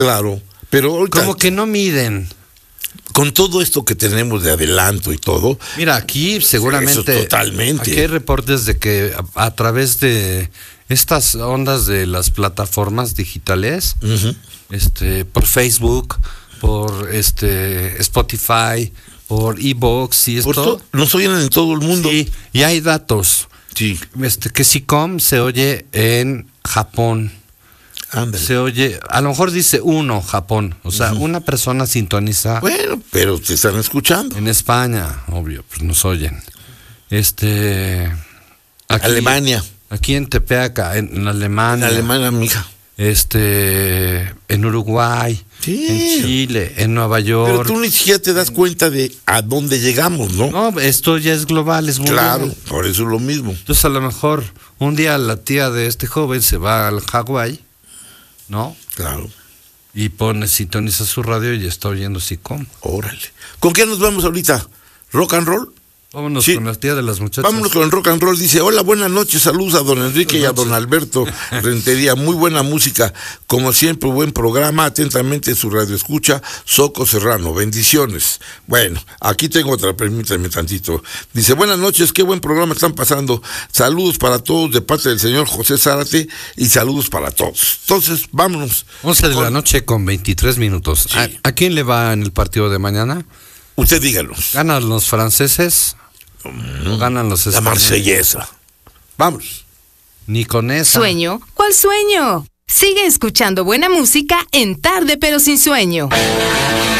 Claro, pero ahorita, Como que no miden. con todo esto que tenemos de adelanto y todo. Mira, aquí seguramente. Eso totalmente. Aquí hay reportes de que a través de estas ondas de las plataformas digitales, por Facebook, por Spotify, por iVoox y esto. Nos oyen en todo el mundo. Sí, y hay datos. Sí. Que SICOM se oye en Japón. Ándale. Se oye, a lo mejor dice uno, Japón. O sea, una persona sintoniza. Bueno, pero te están escuchando. En España, obvio, pues nos oyen. Aquí, Alemania. Aquí en Tepeaca, en Alemania. En Alemania, mija. En Uruguay, Sí. en Chile, en Nueva York. Pero tú ni siquiera te das cuenta de a dónde llegamos, ¿no? No, esto ya es global, es mundial. Claro, por eso es lo mismo. Entonces a lo mejor un día la tía de este joven se va al Hawái, ¿no? Claro. Y sintoniza su radio y está oyendo SICOM. Órale. ¿Con qué nos vamos ahorita? ¿Rock and roll? Vámonos Sí. con la tía de las muchachas. Vámonos con el rock and roll. Dice, hola, buenas noches, saludos a don Enrique y a don Alberto Rentería. Muy buena música, como siempre, buen programa. Atentamente su radio escucha, Soco Serrano. Bendiciones. Bueno, aquí tengo otra, permítanme tantito. Dice, buenas noches, qué buen programa están pasando. Saludos para todos de parte del señor José Zárate y saludos para todos. Entonces, vámonos. 11 de la noche con 23 minutos. Sí. ¿A quién le va en el partido de mañana? Usted díganos. ¿Ganan los franceses? ¿O ganan los La españoles? marsellesa. Vamos. Ni con esa. ¿Sueño? ¿Cuál sueño? Sigue escuchando buena música en Tarde pero sin sueño.